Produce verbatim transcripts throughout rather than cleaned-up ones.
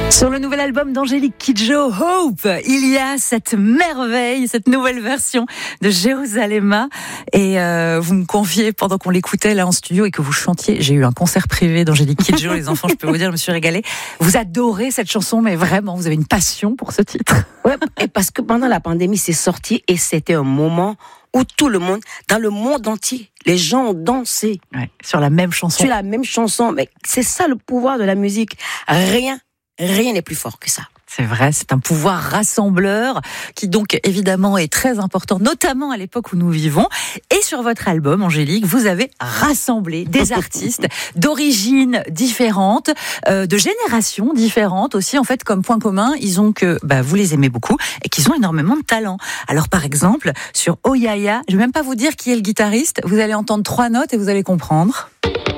Sur le nouvel album d'Angélique Kidjo, Hope, il y a cette merveille, cette nouvelle version de Jérusalem. Et euh, vous me confiez, pendant qu'on l'écoutait là en studio et que vous chantiez, j'ai eu un concert privé d'Angélique Kidjo, les enfants, je peux vous dire, je me suis régalée. Vous adorez cette chanson, mais vraiment, vous avez une passion pour ce titre. Ouais, et parce que pendant la pandémie, c'est sorti et c'était un moment où tout le monde, dans le monde entier, les gens ont dansé. Ouais, sur la même chanson. Sur la même chanson. Mais c'est ça le pouvoir de la musique. Rien, rien n'est plus fort que ça. C'est vrai, c'est un pouvoir rassembleur qui donc évidemment est très important, notamment à l'époque où nous vivons. Et sur votre album, Angélique, vous avez rassemblé des artistes d'origines différentes, euh, de générations différentes aussi. En fait, comme point commun, ils ont que bah, vous les aimez beaucoup et qu'ils ont énormément de talent. Alors par exemple, sur Oh Ya Ya, je vais même pas vous dire qui est le guitariste. Vous allez entendre trois notes et vous allez comprendre.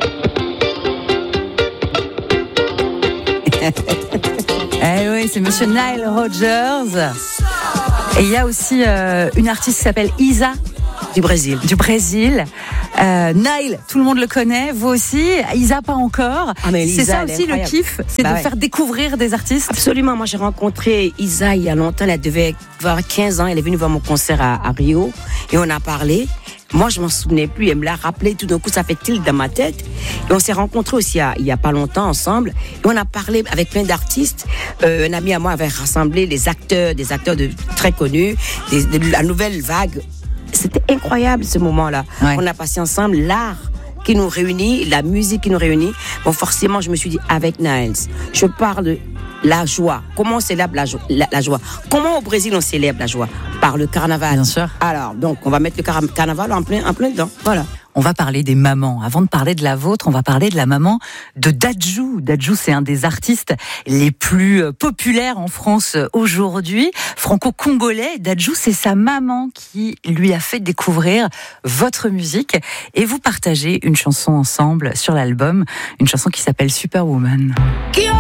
Eh oui, c'est Monsieur Nile Rodgers. Et il y a aussi euh, une artiste qui s'appelle Isa. Du Brésil. Du Brésil. Euh, Nile, tout le monde le connaît. Vous aussi. Isa, pas encore. Ah, mais c'est Isa, ça aussi le kiff, c'est bah de ouais. faire découvrir des artistes. Absolument. Moi, j'ai rencontré Isa il y a longtemps. Elle devait avoir quinze ans. Elle est venue voir mon concert à, à Rio. Et on a parlé. Moi, je m'en souvenais plus. Elle me l'a rappelé. Tout d'un coup, ça fait tilt dans ma tête. Et on s'est rencontrés aussi il y a, il y a pas longtemps ensemble. Et on a parlé avec plein d'artistes. Euh, un ami à moi avait rassemblé les acteurs, des acteurs de, très connus, des, de la nouvelle vague. C'était incroyable ce moment-là. Ouais. On a passé ensemble l'art qui nous réunit, la musique qui nous réunit. Bon, forcément, je me suis dit, avec Niles, je parle de la joie. Comment on célèbre la, jo- la, la joie? Comment au Brésil on célèbre la joie? Par le carnaval. Bien sûr. Alors, donc, on va mettre le car- carnaval en plein, en plein dedans. Voilà. On va parler des mamans. Avant de parler de la vôtre, on va parler de la maman de Dadju. Dadju, c'est un des artistes les plus populaires en France aujourd'hui. Franco-congolais. Dadju, c'est sa maman qui lui a fait découvrir votre musique. Et vous partagez une chanson ensemble sur l'album. Une chanson qui s'appelle Superwoman.